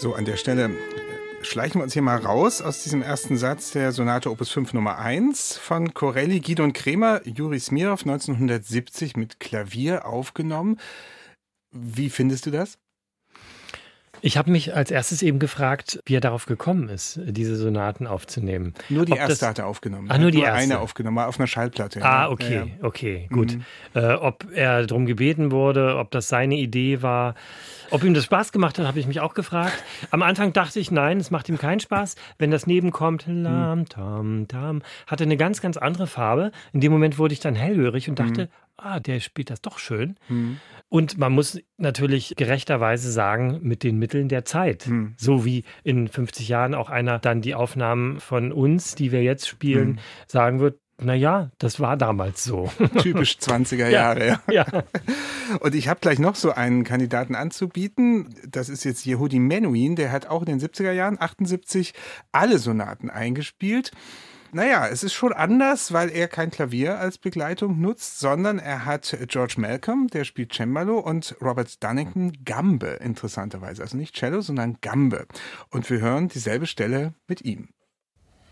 So, an der Stelle schleichen wir uns hier mal raus aus diesem ersten Satz der Sonate Opus 5 Nummer 1 von Corelli, Guido und Kremer, Juri Smirov, 1970 mit Klavier aufgenommen. Wie findest du das? Ich habe mich als erstes eben gefragt, wie er darauf gekommen ist, diese Sonaten aufzunehmen. Nur die erste hat er aufgenommen. Nur die erste. Eine aufgenommen, auf einer Schallplatte. Okay, ja. Okay, gut. Ob er darum gebeten wurde, ob das seine Idee war, ob ihm das Spaß gemacht hat, habe ich mich auch gefragt. Am Anfang dachte ich, nein, es macht ihm keinen Spaß. Wenn das nebenkommt, lam, tam, tam, hatte eine ganz, ganz andere Farbe. In dem Moment wurde ich dann hellhörig und dachte, der spielt das doch schön. Und man muss natürlich gerechterweise sagen, mit den Mitteln der Zeit. So wie in 50 Jahren auch einer dann die Aufnahmen von uns, die wir jetzt spielen, sagen wird, naja, das war damals so. Typisch 20er Jahre. Ja. Und ich habe gleich noch so einen Kandidaten anzubieten. Das ist jetzt Yehudi Menuhin. Der hat auch in den 70er Jahren, 78, alle Sonaten eingespielt. Naja, es ist schon anders, weil er kein Klavier als Begleitung nutzt, sondern er hat George Malcolm, der spielt Cembalo, und Robert Dunnington Gambe, interessanterweise. Also nicht Cello, sondern Gambe. Und wir hören dieselbe Stelle mit ihm.